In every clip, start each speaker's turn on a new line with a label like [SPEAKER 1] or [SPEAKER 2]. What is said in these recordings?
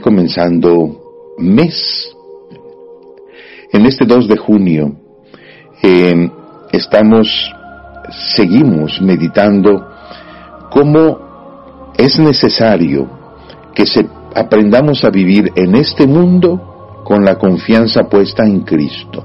[SPEAKER 1] comenzando mes. En este 2 de junio seguimos meditando cómo es necesario que aprendamos a vivir en este mundo con la confianza puesta en Cristo.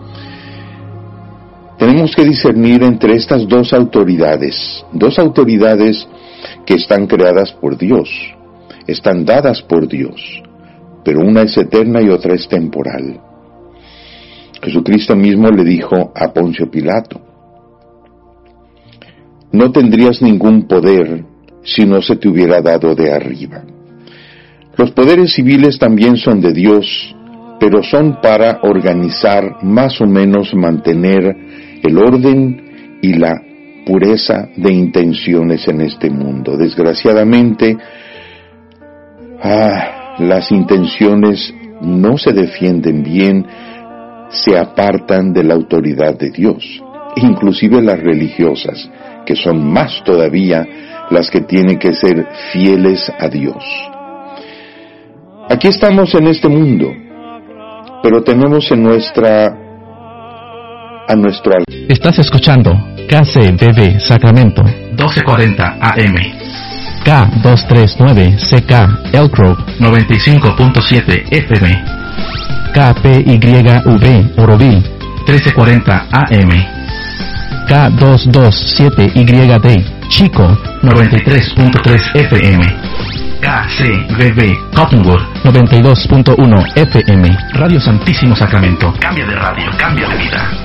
[SPEAKER 1] Tenemos que discernir entre estas dos autoridades que están creadas por Dios, están dadas por Dios, pero una es eterna y otra es temporal. Jesucristo mismo le dijo a Poncio Pilato: no tendrías ningún poder si no se te hubiera dado de arriba. Los poderes civiles también son de Dios, pero son para organizar, más o menos mantener el orden y la pureza de intenciones en este mundo. Desgraciadamente, las intenciones no se defienden bien, se apartan de la autoridad de Dios, inclusive las religiosas, que son más todavía las que tienen que ser fieles a Dios. Aquí estamos en este mundo, pero tenemos
[SPEAKER 2] Estás escuchando KCBB Sacramento 1240 AM, K239 CK Elk Grove 95.7 FM, KPYV Oroville 1340 AM, K227YD Chico 93.3 FM, KCBB Cottonwood 92.1 FM. Radio Santísimo Sacramento. Cambia de radio, cambia de vida.